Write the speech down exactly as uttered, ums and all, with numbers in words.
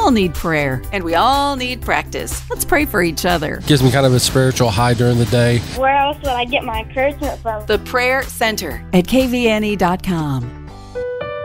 all need prayer, and we all need practice. Let's pray for each other. Gives me kind of a spiritual high during the day. Where else would I get my encouragement from? The Prayer Center at K V N E dot com.